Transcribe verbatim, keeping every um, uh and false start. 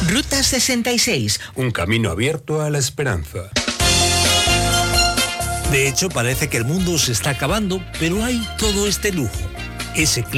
Ruta sesenta y seis. Un camino abierto a la esperanza. De hecho, parece que el mundo se está acabando, pero hay todo este lujo. Ese